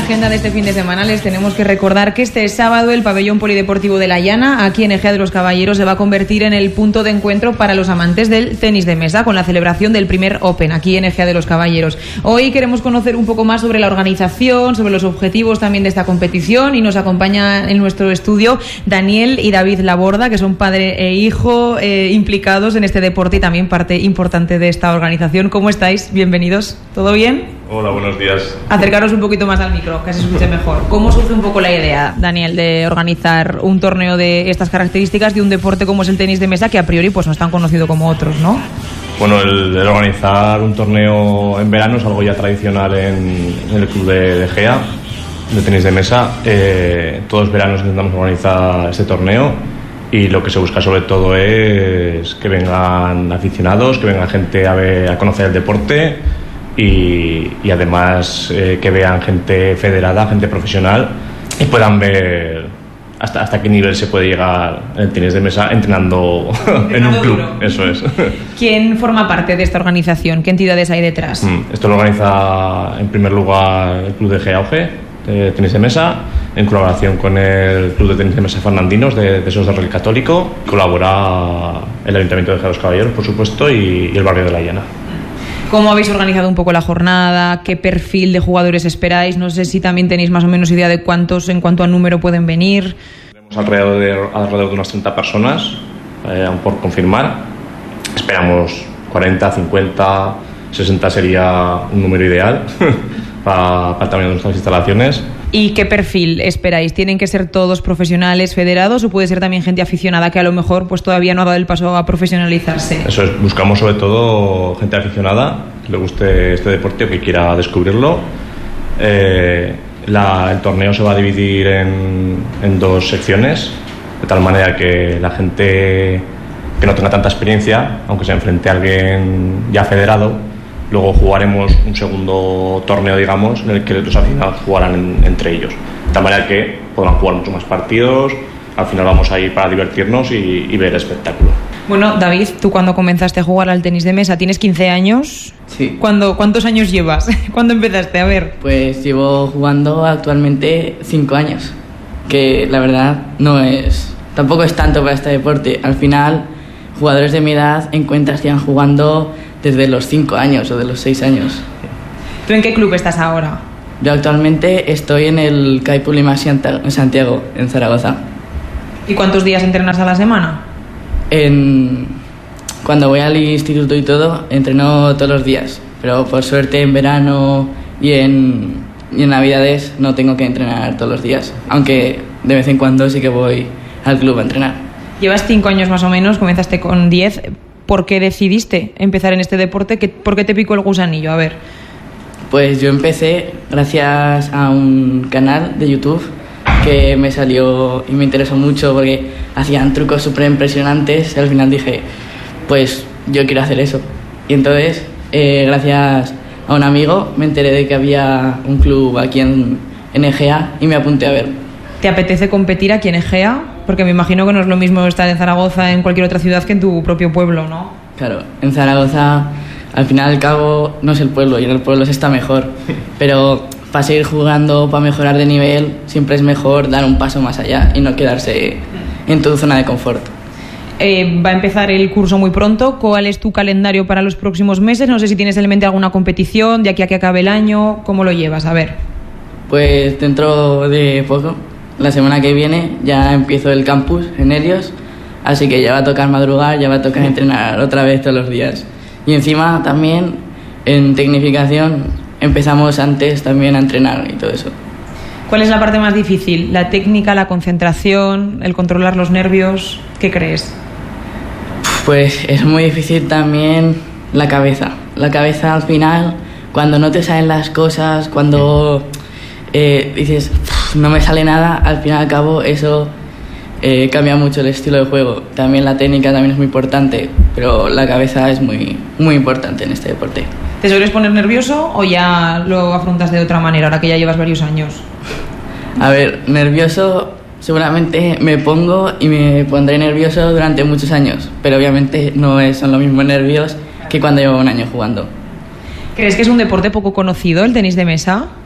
agenda de este fin de semana les tenemos que recordar que este sábado el pabellón polideportivo de La Llana, aquí en Ejea de los Caballeros, se va a convertir en el punto de encuentro para los amantes del tenis de mesa, con la celebración del primer Open aquí en Ejea de los Caballeros. Hoy queremos conocer un poco más sobre la organización, sobre los objetivos también de esta competición, y nos acompaña en nuestro estudio Daniel y David Laborda, que son padre e hijo implicados en este deporte y también parte importante de esta organización. ¿Cómo estáis? Bienvenidos. ¿Todo bien? Hola, buenos días. Acercaros un poquito más al micro, que se escuche mejor. ¿Cómo surge un poco la idea, Daniel, de organizar un torneo de estas características de un deporte como es el tenis de mesa, que a priori pues no es tan conocido como otros, ¿no? Bueno, el organizar un torneo en verano es algo ya tradicional en el club de Ejea, de tenis de mesa. Todos los veranos intentamos organizar este torneo y lo que se busca sobre todo es que vengan aficionados, que venga gente a conocer el deporte y además que vean gente federada, gente profesional, y puedan ver hasta qué nivel se puede llegar en el tenis de mesa entrenando en un club. Duro. Eso es. ¿Quién forma parte de esta organización? ¿Qué entidades hay detrás? Esto lo organiza en primer lugar el club de Ejea Auge de tenis de mesa, en colaboración con el club de tenis de mesa Fernandinos de Sos de Rey Católico. Colabora el Ayuntamiento de Ejea de los Caballeros, por supuesto, y el barrio de La Llana. ¿Cómo habéis organizado un poco la jornada? ¿Qué perfil de jugadores esperáis? No sé si también tenéis más o menos idea de cuántos en cuanto a número pueden venir. Tenemos alrededor de unas 30 personas, aún por confirmar. Esperamos 40, 50, 60 sería un número ideal para el tamaño de nuestras instalaciones. ¿Y qué perfil esperáis? ¿Tienen que ser todos profesionales, federados, o puede ser también gente aficionada que a lo mejor pues todavía no ha dado el paso a profesionalizarse? Eso es, buscamos sobre todo gente aficionada que le guste este deporte o que quiera descubrirlo. El torneo se va a dividir en dos secciones, de tal manera que la gente que no tenga tanta experiencia, aunque se enfrente a alguien ya federado, luego jugaremos un segundo torneo, digamos, en el que los aficionados jugarán entre ellos. De tal manera que podrán jugar muchos más partidos. Al final vamos a ir para divertirnos y ver el espectáculo. Bueno, David, tú cuando comenzaste a jugar al tenis de mesa, ¿tienes 15 años? Sí. ¿Cuántos años llevas? ¿Cuándo empezaste? A ver. Pues llevo jugando actualmente 5 años, que la verdad tampoco es tanto para este deporte. Al final, jugadores de mi edad encuentras que van jugando desde los 5 años o de los 6 años. ¿Tú en qué club estás ahora? Yo actualmente estoy en el CAI Pulimas en Santiago, en Zaragoza. ¿Y cuántos días entrenas a la semana? Cuando voy al instituto y todo, entreno todos los días. Pero por suerte en verano y en Navidades no tengo que entrenar todos los días. Aunque de vez en cuando sí que voy al club a entrenar. Llevas 5 años más o menos, comenzaste con 10. ¿Por qué decidiste empezar en este deporte? ¿Por qué te picó el gusanillo? A ver. Pues yo empecé gracias a un canal de YouTube que me salió y me interesó mucho porque hacían trucos súper impresionantes y al final dije, pues yo quiero hacer eso. Y entonces, gracias a un amigo, me enteré de que había un club aquí en Ejea y me apunté a ver. ¿Te apetece competir aquí en Ejea? Porque me imagino que no es lo mismo estar en Zaragoza, en cualquier otra ciudad, que en tu propio pueblo, ¿no? Claro, en Zaragoza, al final y al cabo, no es el pueblo, y en el pueblo se está mejor. Pero para seguir jugando, para mejorar de nivel, siempre es mejor dar un paso más allá y no quedarse en tu zona de confort. Va a empezar el curso muy pronto. ¿Cuál es tu calendario para los próximos meses? No sé si tienes en mente alguna competición de aquí a que acabe el año. ¿Cómo lo llevas? A ver. Pues dentro de poco, la semana que viene, ya empiezo el campus en Helios, así que ya va a tocar madrugar, ya va a tocar entrenar otra vez todos los días. Y encima también en tecnificación empezamos antes también a entrenar y todo eso. ¿Cuál es la parte más difícil? ¿La técnica, la concentración, el controlar los nervios? ¿Qué crees? Pues es muy difícil también la cabeza. La cabeza al final, cuando no te salen las cosas, cuando dices no me sale nada, al fin y al cabo eso cambia mucho el estilo de juego. También la técnica también es muy importante, pero la cabeza es muy, muy importante en este deporte. ¿Te sueles poner nervioso o ya lo afrontas de otra manera ahora que ya llevas varios años? A ver, nervioso seguramente me pongo y me pondré nervioso durante muchos años, pero obviamente no son los mismos nervios que cuando llevo un año jugando. ¿Crees que es un deporte poco conocido el tenis de mesa?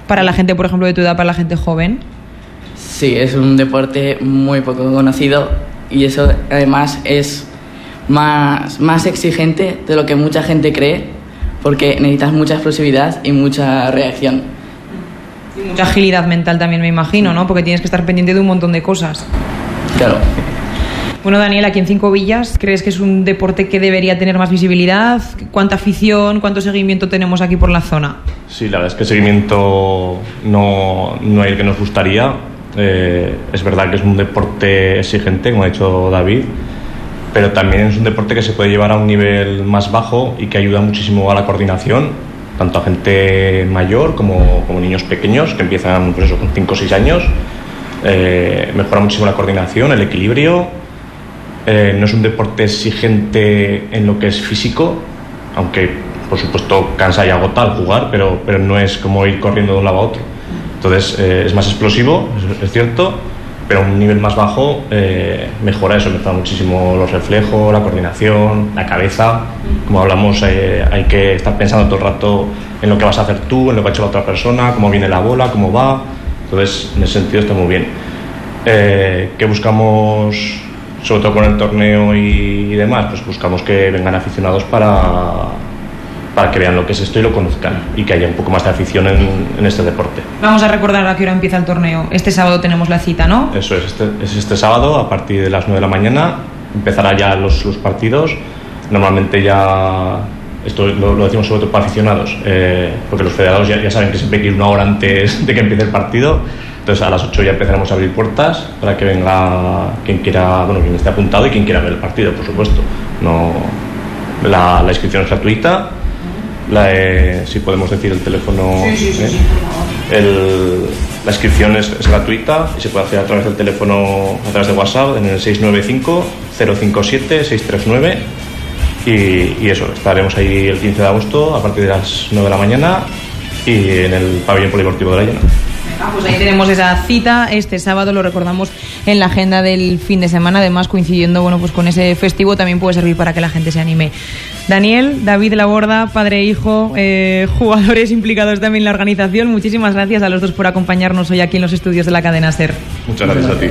para la gente, por ejemplo, de tu edad, para la gente joven? Sí, es un deporte muy poco conocido y eso además es más exigente de lo que mucha gente cree, porque necesitas mucha explosividad y mucha reacción. Y mucha agilidad mental también, me imagino, ¿no? Porque tienes que estar pendiente de un montón de cosas. Claro. Bueno, Daniel, aquí en Cinco Villas, ¿crees que es un deporte que debería tener más visibilidad? ¿Cuánta afición, cuánto seguimiento tenemos aquí por la zona? Sí, la verdad es que el seguimiento no hay el que nos gustaría. Es verdad que es un deporte exigente, como ha dicho David, pero también es un deporte que se puede llevar a un nivel más bajo y que ayuda muchísimo a la coordinación, tanto a gente mayor como niños pequeños que empiezan pues eso, con 5 o 6 años. Mejora muchísimo la coordinación, el equilibrio. No es un deporte exigente en lo que es físico, aunque por supuesto cansa y agota al jugar, pero no es como ir corriendo de un lado a otro. Entonces es más explosivo, es cierto, pero a un nivel más bajo mejora muchísimo los reflejos, la coordinación, la cabeza. Como hablamos, hay que estar pensando todo el rato en lo que vas a hacer tú, en lo que ha hecho la otra persona, cómo viene la bola, cómo va. Entonces, en ese sentido está muy bien. ¿Qué buscamos, sobre todo con el torneo y demás? Pues buscamos que vengan aficionados para que vean lo que es esto y lo conozcan, y que haya un poco más de afición en este deporte. Vamos a recordar a qué hora empieza el torneo. Este sábado tenemos la cita, ¿no? Eso es este sábado, a partir de las 9 de la mañana. Empezará ya los partidos. Normalmente ya, esto lo decimos sobre todo para aficionados, porque los federados ya saben que siempre hay que ir una hora antes de que empiece el partido. Entonces a las 8 ya empezaremos a abrir puertas para que venga quien quiera, quien esté apuntado y quien quiera ver el partido, por supuesto. La inscripción es gratuita. Si podemos decir el teléfono. Sí, la inscripción es gratuita y se puede hacer a través del teléfono, a través de WhatsApp, en el 695-057-639. Y eso, estaremos ahí el 15 de agosto a partir de las 9 de la mañana y en el pabellón polideportivo de la Llana. Pues ahí tenemos esa cita este sábado, lo recordamos en la agenda del fin de semana, además coincidiendo pues con ese festivo también puede servir para que la gente se anime. Daniel, David Laborda, padre e hijo, jugadores implicados también en la organización, muchísimas gracias a los dos por acompañarnos hoy aquí en los estudios de la cadena SER. Muchas gracias a ti.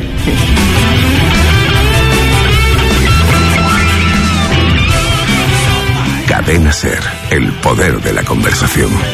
Cadena SER, el poder de la conversación.